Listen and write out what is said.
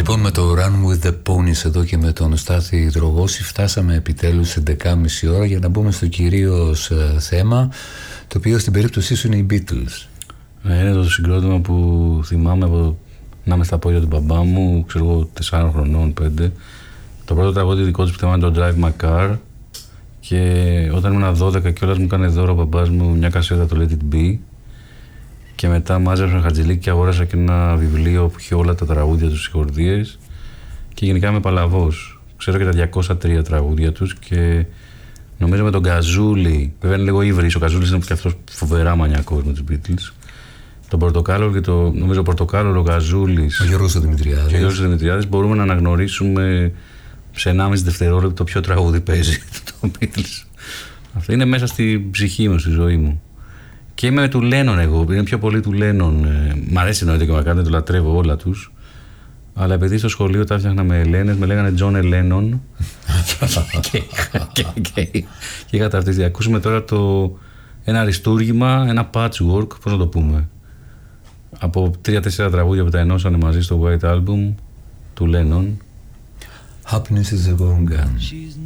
Λοιπόν, με το Run with the Ponies εδώ και με τον Στάθη Δρογώση φτάσαμε επιτέλους 11.30 ώρα για να μπούμε στο κυρίως θέμα, το οποίο στην περίπτωσή σου είναι οι Beatles. Είναι το συγκρότημα που θυμάμαι από να είμαι στα πόδια του μπαμπά μου, ξέρω εγώ 4 χρονών, 5. Το πρώτο τραγούδι δικό τους που θυμάμαι το Drive My Car, και όταν ήμουν 12 κιόλας μου έκανε δώρο ο μπαμπάς μου μια κασέτα, το Let It Be, και μετά μάζεψα ένα χατζηλίκι και αγόρασα και ένα βιβλίο που είχε όλα τα τραγούδια τους, συγχορδίες, και γενικά είμαι παλαβός. Ξέρω και τα 203 τραγούδια τους και νομίζω με τον Καζούλη, βέβαια είναι λίγο ύβρις, ο Καζούλης είναι και αυτός φοβερά μανιακός με τους Beatles. Τον Πορτοκάλο και νομίζω Πορτοκάλο, ο Καζούλης, ο Γιώργος Δημητριάδης, μπορούμε να αναγνωρίσουμε σε 1,5 δευτερόλεπτο ποιο τραγούδι παίζει το Beatles. Αυτό είναι μέσα στη ψυχή μου, στη ζωή μου. Και είμαι του Λένον εγώ, είναι πιο πολύ του Λένον. Μ' αρέσει εννοείται και με κάνετε, το λατρεύω όλα τους. Αλλά επειδή στο σχολείο τα έφτιαχνα με Ελένες, με λέγανε Τζον Ελένον. Και είχα ταυτιστεί. Ακούσουμε τώρα ένα αριστούργημα, ένα patchwork, πώς να το πούμε. Από 3-4 τραγούδια που τα ενώσανε μαζί στο White Album του Λένον. Happiness is a Gone Gun.